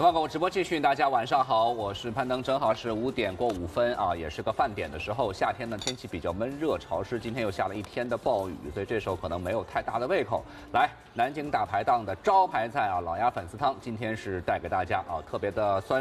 东方狗直播继续，大家晚上好，我是攀登，正好是5点过5分啊，也是个饭点的时候。夏天呢，天气比较闷热潮湿，今天又下了一天的暴雨，所以这时候可能没有太大的胃口。来，南京大排档的招牌菜啊，老鸭粉丝汤，今天是带给大家啊，特别的酸。